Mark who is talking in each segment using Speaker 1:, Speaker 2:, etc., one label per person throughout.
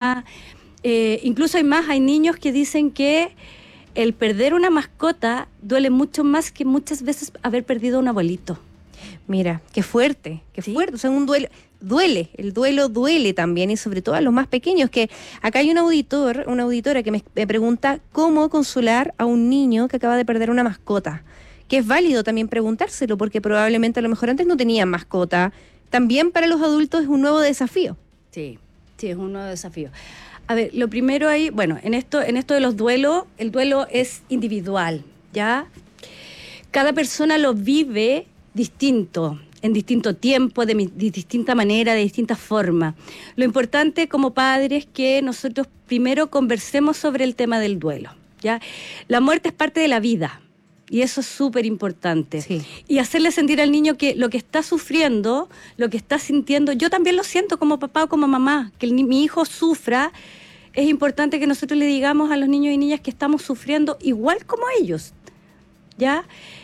Speaker 1: mamá. Incluso hay niños que dicen que el perder una mascota duele mucho más que muchas veces haber perdido un abuelito.
Speaker 2: Mira, qué fuerte,
Speaker 1: ¿Sí?
Speaker 2: fuerte. O sea, un duelo, el duelo duele también, y sobre todo a los más pequeños, que acá hay una auditora que me pregunta cómo consolar a un niño que acaba de perder una mascota, que es válido también preguntárselo, porque probablemente a lo mejor antes no tenían mascota. También para los adultos es un nuevo desafío.
Speaker 1: Sí, es un nuevo desafío. A ver, lo primero ahí, bueno, en esto de los duelos, el duelo es individual, ¿ya? Cada persona lo vive distinto, en distinto tiempo, de distinta manera, de distinta forma. Lo importante como padres es que nosotros primero conversemos sobre el tema del duelo, ¿ya? La muerte es parte de la vida, y eso es súper importante.
Speaker 2: Sí.
Speaker 1: Y hacerle sentir al niño que lo que está sufriendo, lo que está sintiendo, yo también lo siento como papá o como mamá, que mi hijo sufra. Es importante que nosotros le digamos a los niños y niñas que estamos sufriendo igual como ellos, ¿ya?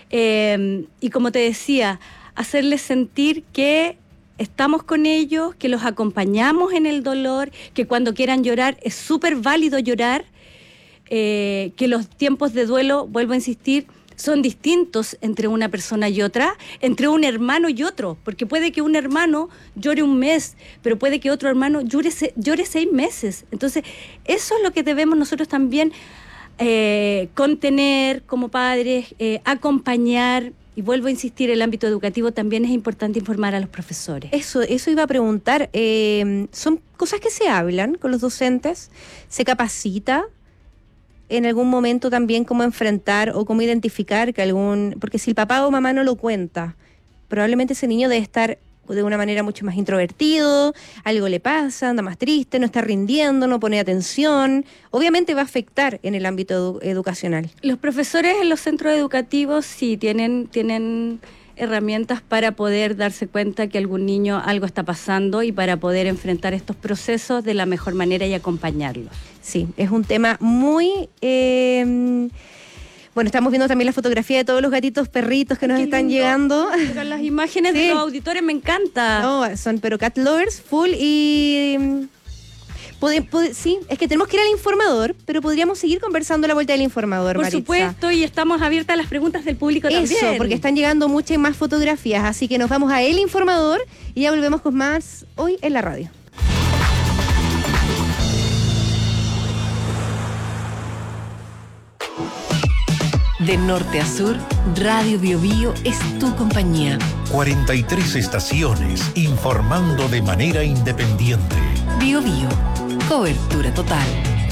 Speaker 1: Y como te decía, hacerles sentir que estamos con ellos, que los acompañamos en el dolor, que cuando quieran llorar es súper válido llorar, que los tiempos de duelo, vuelvo a insistir, son distintos entre una persona y otra, entre un hermano y otro, porque puede que un hermano llore un mes, pero puede que otro hermano llore 6 meses. Entonces, eso es lo que debemos nosotros también contener como padres, acompañar. Y vuelvo a insistir, el ámbito educativo también es importante informar a los profesores.
Speaker 2: Eso iba a preguntar. ¿Son cosas que se hablan con los docentes? ¿Se capacita en algún momento también cómo enfrentar o cómo identificar porque si el papá o mamá no lo cuenta, probablemente ese niño debe estar de una manera mucho más introvertido, algo le pasa, anda más triste, no está rindiendo, no pone atención. Obviamente va a afectar en el ámbito educacional.
Speaker 1: Los profesores en los centros educativos sí tienen herramientas para poder darse cuenta que algún niño algo está pasando y para poder enfrentar estos procesos de la mejor manera y acompañarlos.
Speaker 2: Sí, es un tema muy... Bueno, estamos viendo también la fotografía de todos los gatitos, perritos que nos están llegando.
Speaker 1: Pero las imágenes de los auditores me encantan.
Speaker 2: No, son pero cat lovers full y... sí, es que tenemos que ir al informador, pero podríamos seguir conversando a la vuelta del informador,
Speaker 1: Por
Speaker 2: Maritza.
Speaker 1: supuesto, y estamos abiertas a las preguntas del público también.
Speaker 2: Eso, porque están llegando muchas más fotografías, así que nos vamos a El Informador y ya volvemos con más hoy en la radio.
Speaker 3: De norte a sur, Radio Bio Bio es tu compañía.
Speaker 4: 43 estaciones informando de manera independiente.
Speaker 3: Bio Bio, cobertura total.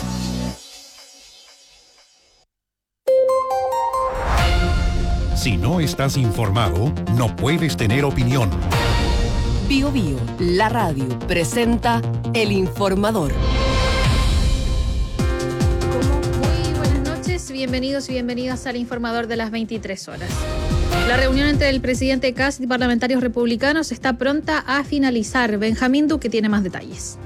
Speaker 4: Si no estás informado, no puedes tener opinión.
Speaker 3: Bio Bio, la radio, presenta El Informador.
Speaker 5: Bienvenidos y bienvenidas al Informador de las 23 horas. La reunión entre el presidente Kast y parlamentarios republicanos está pronta a finalizar. Benjamín Duque tiene más detalles.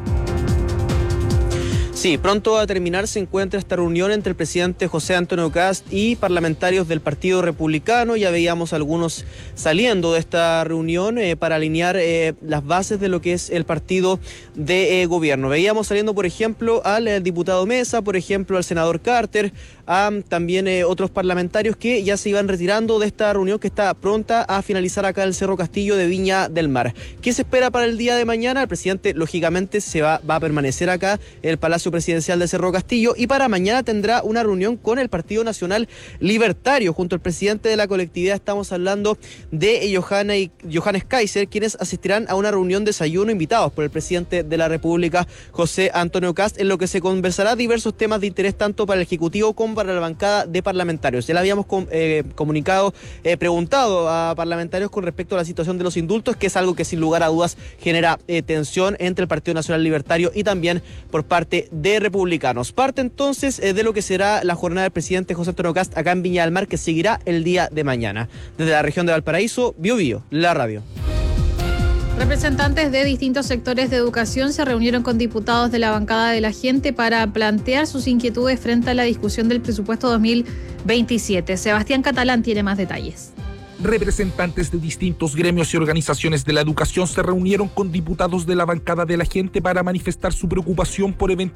Speaker 6: Sí, pronto a terminar se encuentra esta reunión entre el presidente José Antonio Kast y parlamentarios del Partido Republicano. Ya veíamos algunos saliendo de esta reunión para alinear las bases de lo que es el partido de gobierno. Veíamos saliendo, por ejemplo, al diputado Mesa, por ejemplo, al senador Carter, a también otros parlamentarios que ya se iban retirando de esta reunión que está pronta a finalizar acá en el Cerro Castillo de Viña del Mar. ¿Qué se espera para el día de mañana? El presidente, lógicamente, va a permanecer acá en el Palacio Presidencial de Cerro Castillo y para mañana tendrá una reunión con el Partido Nacional Libertario junto al presidente de la colectividad. Estamos hablando de Johannes Kaiser, quienes asistirán a una reunión de desayuno invitados por el presidente de la República, José Antonio Kast, en lo que se conversará diversos temas de interés tanto para el Ejecutivo como para la bancada de parlamentarios. Ya le habíamos preguntado a parlamentarios con respecto a la situación de los indultos, que es algo que sin lugar a dudas genera tensión entre el Partido Nacional Libertario y también por parte de republicanos. Parte entonces de lo que será la jornada del presidente José Antonio Kast acá en Viña del Mar, que seguirá el día de mañana. Desde la región de Valparaíso, Bio Bio, la radio.
Speaker 5: Representantes de distintos sectores de educación se reunieron con diputados de la bancada de la gente para plantear sus inquietudes frente a la discusión del presupuesto 2027. Sebastián Catalán tiene más detalles.
Speaker 7: Representantes de distintos gremios y organizaciones de la educación se reunieron con diputados de la bancada de la gente para manifestar su preocupación por eventos